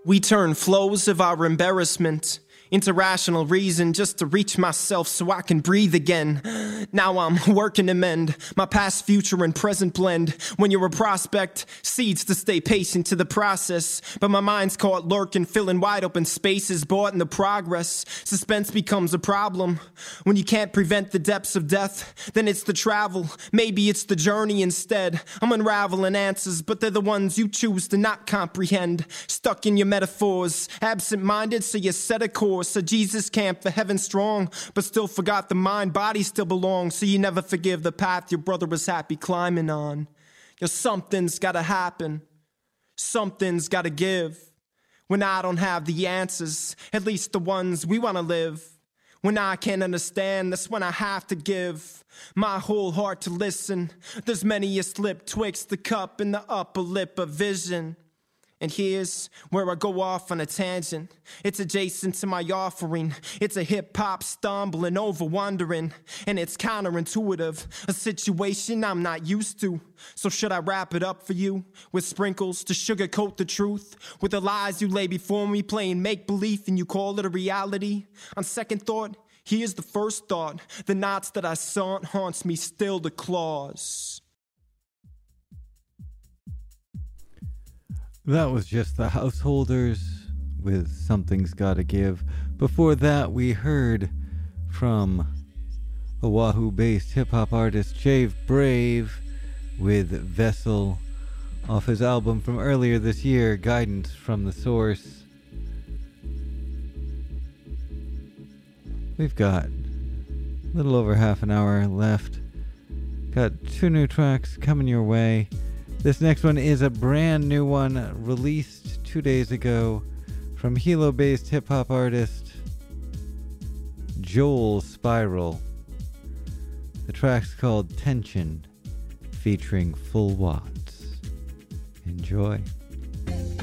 We turn flows of our embarrassment into rational reason just to reach myself so I can breathe again. Now I'm working to mend my past, future, and present blend. When you're a prospect, seeds to stay patient to the process. But my mind's caught lurking, filling wide open spaces, bought in the progress. Suspense becomes a problem. When you can't prevent the depths of death, then it's the travel. Maybe it's the journey instead. I'm unraveling answers, but they're the ones you choose to not comprehend. Stuck in your metaphors, absent-minded, so you set a course. A Jesus camp for heaven strong, but still forgot the mind, body still belongs, so you never forgive the path your brother was happy climbing on. Yo, something's gotta happen, something's gotta give. When I don't have the answers, at least the ones we wanna live. When I can't understand, that's when I have to give my whole heart to listen. There's many a slip twixt the cup and the upper lip of vision. And here's where I go off on a tangent. It's adjacent to my offering. It's a hip-hop stumbling over wondering. And it's counterintuitive, a situation I'm not used to. So should I wrap it up for you with sprinkles to sugarcoat the truth? With the lies you lay before me, playing make-believe and you call it a reality? On second thought, here's the first thought. The knots that I saw haunts me still, the claws. That was just the Householders with Something's Gotta Give. Before that, we heard from Oahu-based hip-hop artist Jave Brave with Vessel off his album from earlier this year, Guidance from the Source. We've got a little over half an hour left. Got 2 new tracks coming your way. This next one is a brand new one released 2 days ago from Hilo-based hip-hop artist Joel Spiral. The track's called Tension, featuring Full Watts. Enjoy.